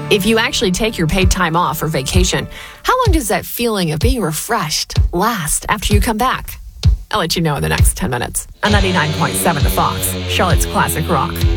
If you actually take your paid time off or vacation, how long does that feeling of being refreshed last after you come back? I'll let you know in the next 10 minutes. On 99.7 The Fox, Charlotte's Classic Rock.